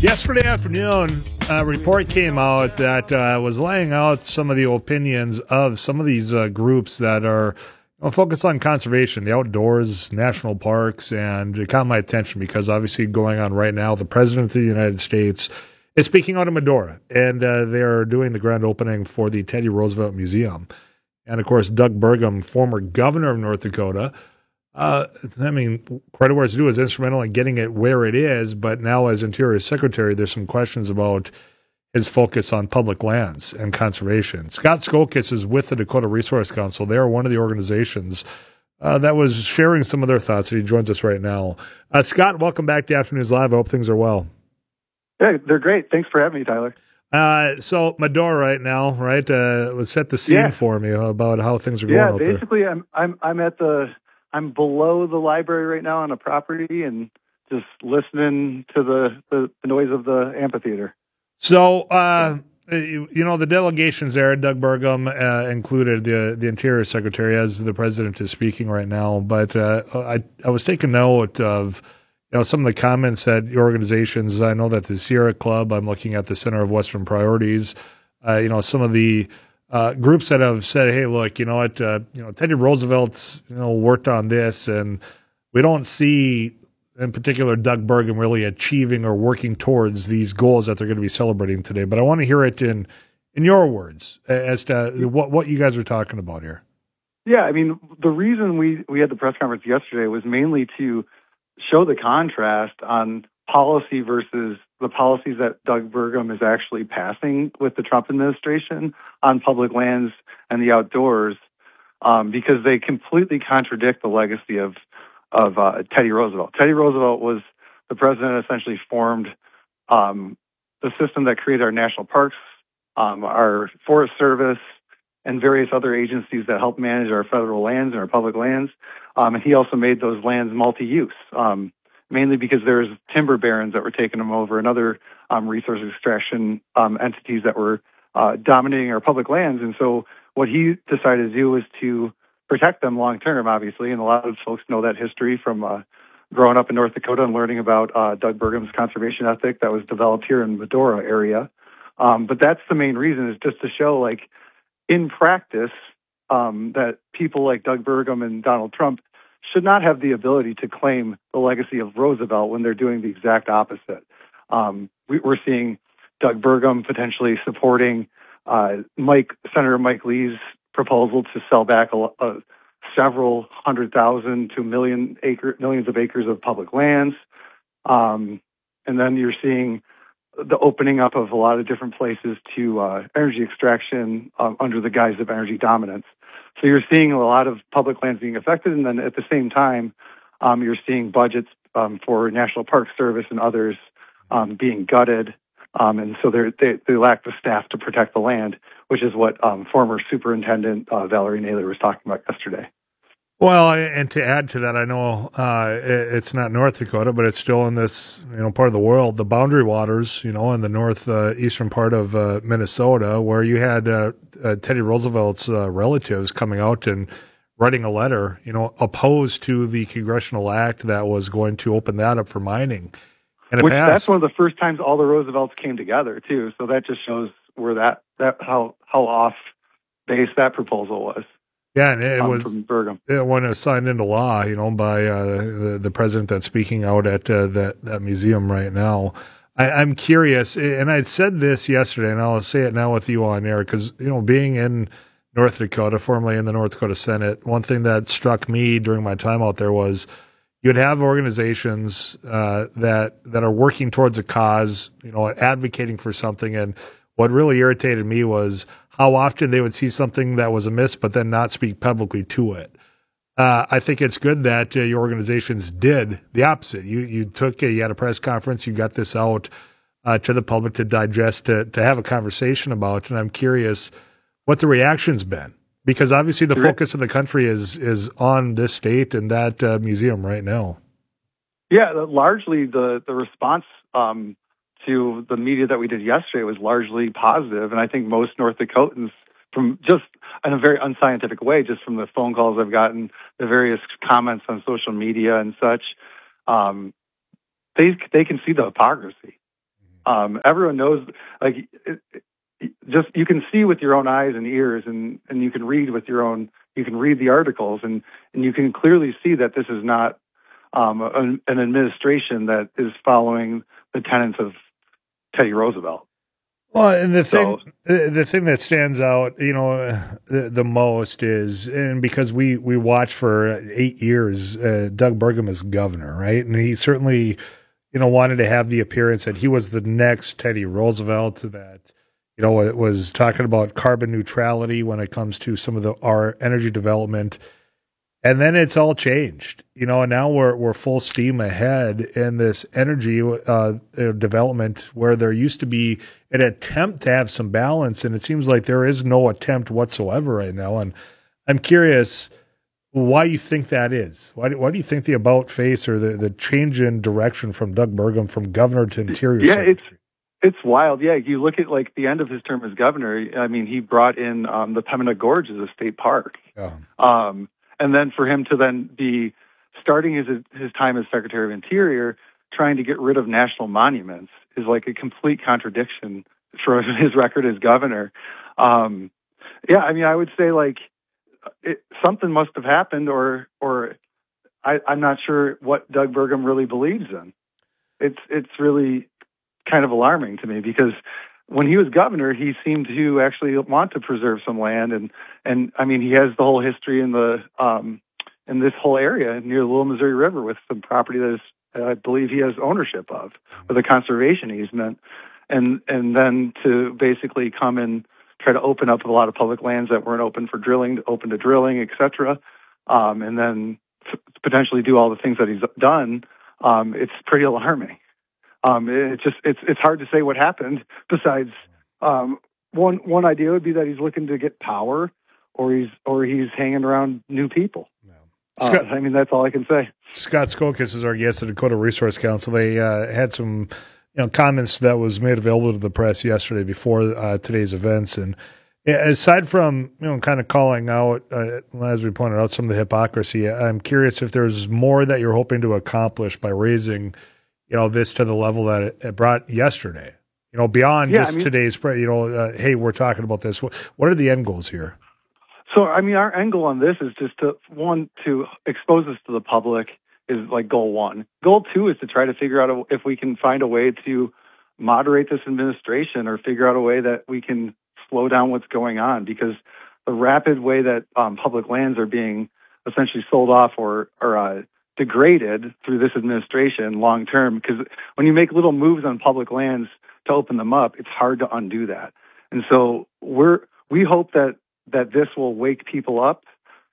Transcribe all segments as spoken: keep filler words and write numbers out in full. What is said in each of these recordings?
Yesterday afternoon, a report came out that uh, was laying out some of the opinions of some of these uh, groups that are you know, focused on conservation, the outdoors, national parks, and it caught my attention because obviously going on right now, the President of the United States is speaking out of Medora, and uh, they are doing the grand opening for the Teddy Roosevelt Museum. And, of course, Doug Burgum, former governor of North Dakota, Uh, I mean, credit where it's due, is instrumental in getting it where it is, but now as Interior Secretary, there's some questions about his focus on public lands and conservation. Scott Skokis is with the Dakota Resource Council. They are one of the organizations uh, that was sharing some of their thoughts, and he joins us right now. Uh, Scott, welcome back to Afternoons Live. I hope things are well. Hey, they're great. Thanks for having me, Tyler. Uh, so Medora right now, right? Uh, let's set the scene yeah. for me about how things are going yeah, out there. Yeah, basically, I'm I'm I'm at the I'm below the library right now on a property and just listening to the, the, the noise of the amphitheater. So, uh, you, you know, the delegations there, Doug Burgum uh, included, the the Interior Secretary, as the President is speaking right now. But uh, I I was taking note of, you know, some of the comments that your organizations, I know that the Sierra Club, I'm looking at the Center of Western Priorities, uh, you know, some of the Uh, groups that have said, hey, look, you know what, uh, you know, Teddy Roosevelt, you know, worked on this, and we don't see, in particular, Doug Burgum really achieving or working towards these goals that they're going to be celebrating today. But I want to hear it in in your words as to what what you guys are talking about here. Yeah, I mean, the reason we, we had the press conference yesterday was mainly to show the contrast on policy versus the policies that Doug Burgum is actually passing with the Trump administration on public lands and the outdoors, um, because they completely contradict the legacy of of uh, Teddy Roosevelt. Teddy Roosevelt was the president that essentially formed um, the system that created our national parks, um, our Forest Service, and various other agencies that help manage our federal lands and our public lands. Um, and he also made those lands multi-use. Um, mainly because there's timber barons that were taking them over and other um, resource extraction um, entities that were uh, dominating our public lands. And so what he decided to do was to protect them long term, obviously. And a lot of folks know that history from uh, growing up in North Dakota and learning about uh, Doug Burgum's conservation ethic that was developed here in Medora area. Um, but that's the main reason, is just to show, like, in practice, um, that people like Doug Burgum and Donald Trump should not have the ability to claim the legacy of Roosevelt when they're doing the exact opposite. Um, we, we're seeing Doug Burgum potentially supporting uh, Mike Senator Mike Lee's proposal to sell back a, a several hundred thousand to million acre millions of acres of public lands, um, and then you're seeing the opening up of a lot of different places to uh, energy extraction um, under the guise of energy dominance. So you're seeing a lot of public lands being affected, and then at the same time, um, you're seeing budgets um, for National Park Service and others um, being gutted, um, and so they they lack the staff to protect the land, which is what um, former Superintendent uh, Valerie Naylor was talking about yesterday. Well, and to add to that, I know uh, it's not North Dakota, but it's still in this, you know, part of the world, the boundary waters, you know, in the north uh, eastern part of uh, Minnesota, where you had uh, uh, Teddy Roosevelt's uh, relatives coming out and writing a letter, you know, opposed to the congressional act that was going to open that up for mining. And it Which, passed. That's one of the first times all the Roosevelts came together too. So that just shows where that that how how off base that proposal was. Yeah, and it um, was from Burgum. It, when it was signed into law, you know, by uh, the, the president that's speaking out at uh, that, that museum right now. I, I'm curious, and I said this yesterday, and I'll say it now with you on air, because, you know, being in North Dakota, formerly in the North Dakota Senate, one thing that struck me during my time out there was you'd have organizations uh, that that are working towards a cause, you know, advocating for something, and what really irritated me was how often they would see something that was amiss, but then not speak publicly to it. Uh, I think it's good that uh, your organizations did the opposite. You you took a, you had a press conference, you got this out uh, to the public to digest, to to have a conversation about, and I'm curious what the reaction's been, because obviously the focus of the country is is on this state and that uh, museum right now. Yeah, largely the the response um, to the media that we did yesterday was largely positive, and I think most North Dakotans, from just in a very unscientific way, just from the phone calls I've gotten, the various comments on social media and such, um, they they can see the hypocrisy. Um, everyone knows, like, it, it, just you can see with your own eyes and ears, and, and you can read with your own, you can read the articles, and, and you can clearly see that this is not um, an, an administration that is following the tenets of Teddy Roosevelt. Well, and the thing, So, the, the thing that stands out, you know, the, the most is, and because we, we watched for eight years, uh, Doug Burgum as governor, right? And he certainly, you know, wanted to have the appearance that he was the next Teddy Roosevelt, that, you know, it was talking about carbon neutrality when it comes to some of the, our energy development. And then it's all changed, you know, and now we're we're full steam ahead in this energy uh, development where there used to be an attempt to have some balance, and it seems like there is no attempt whatsoever right now. And I'm curious why you think that is. Why do, why do you think the about face or the, the change in direction from Doug Burgum from governor to interior yeah, secretary? it's it's wild. Yeah, you look at like the end of his term as governor. I mean, he brought in um, the Pembina Gorge as a state park. Yeah. Um, And then for him to then be starting his his time as Secretary of Interior, trying to get rid of national monuments is like a complete contradiction for his record as governor. Um, yeah, I mean, I would say like it, something must have happened, or or I, I'm not sure what Doug Burgum really believes in. It's it's really kind of alarming to me, because when he was governor, he seemed to actually want to preserve some land, and and I mean, he has the whole history in the um, in this whole area near the Little Missouri River with some property that is, uh, I believe, he has ownership of with a conservation easement, and and then to basically come and try to open up a lot of public lands that weren't open for drilling, open to drilling, et cetera, um, and then f- potentially do all the things that he's done. Um, it's pretty alarming. Um, it's just it's it's hard to say what happened. Besides, um, one one idea would be that he's looking to get power, or he's or he's hanging around new people. No. Uh, Scott, I mean, that's all I can say. Scott Skokas is our guest at Dakota Resource Council. They uh, had some, you know, comments that was made available to the press yesterday before uh, today's events, and aside from, you know, kind of calling out, uh, as we pointed out, some of the hypocrisy, I'm curious if there's more that you're hoping to accomplish by raising, you know, this to the level that it, it brought yesterday, you know, beyond yeah, just I mean, today's, you know, uh, hey, we're talking about this. What, what are the end goals here? So, I mean, our end goal on this is just to, one, to expose this to the public is like goal one. Goal two is to try to figure out a, if we can find a way to moderate this administration, or figure out a way that we can slow down what's going on, because the rapid way that um, public lands are being essentially sold off or, or uh, degraded through this administration long term, because when you make little moves on public lands to open them up, it's hard to undo that. And so we're we hope that that this will wake people up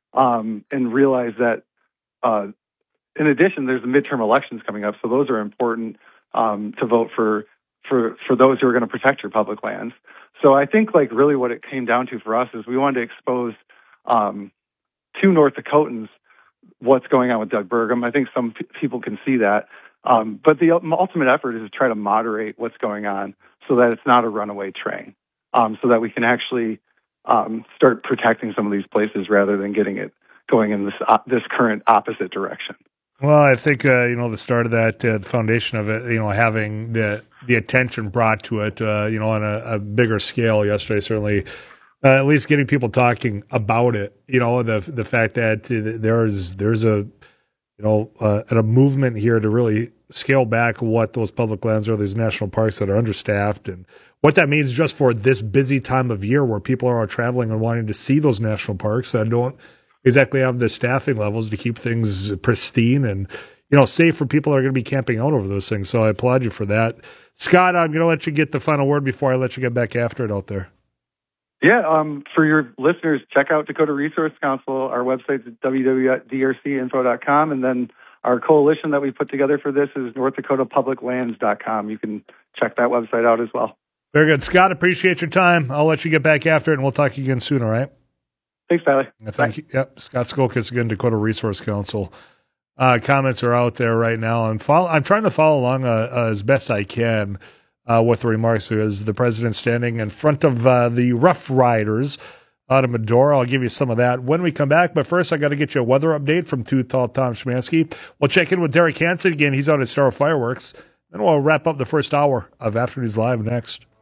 um, and realize that uh, in addition, there's the midterm elections coming up, so those are important um, to vote for for for those who are going to protect your public lands. So I think like really what it came down to for us is we wanted to expose um, to North Dakotans what's going on with Doug Burgum. I think some p- people can see that. Um, but the ultimate effort is to try to moderate what's going on so that it's not a runaway train, um, so that we can actually um, start protecting some of these places rather than getting it going in this uh, this current opposite direction. Well, I think, uh, you know, the start of that, uh, the foundation of it, you know, having the the attention brought to it, uh, you know, on a, a bigger scale yesterday, certainly, uh, at least getting people talking about it, you know, the the fact that uh, there's there's a, you know, uh, a movement here to really scale back what those public lands are, these national parks that are understaffed, and what that means just for this busy time of year where people are traveling and wanting to see those national parks that don't exactly have the staffing levels to keep things pristine and, you know, safe for people that are going to be camping out over those things. So I applaud you for that. Scott, I'm going to let you get the final word before I let you get back after it out there. Yeah, um, for your listeners, check out Dakota Resource Council. Our website's w w w dot d r c info dot com, and then our coalition that we put together for this is north dakota public lands dot com. You can check that website out as well. Very good. Scott, appreciate your time. I'll let you get back after it, and we'll talk again soon, all right? Thanks, Tyler. Yeah, thank Bye. you. Yep, Scott Skokas, again, Dakota Resource Council. Uh, comments are out there right now. I'm, follow- I'm trying to follow along uh, uh, as best I can uh, with the remarks as the president standing in front of uh, the Rough Riders out of Medora. I'll give you some of that when we come back. But first, I got to get you a weather update from Too Tall Tom Szymanski. We'll check in with Derek Hansen again. He's out at Star Fireworks. Then we'll wrap up the first hour of After News Live next.